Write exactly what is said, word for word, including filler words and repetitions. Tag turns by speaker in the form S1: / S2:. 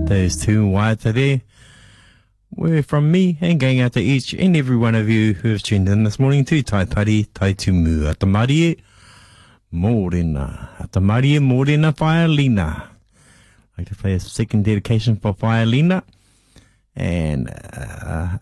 S1: Those two waiata there were from me and going out to each and every one of you who have tuned in this morning to Tai Tari Tai Tumu at the Marie Morena at the Marie Morena Whaelina. I'd like to play a second dedication for Whaelina and uh,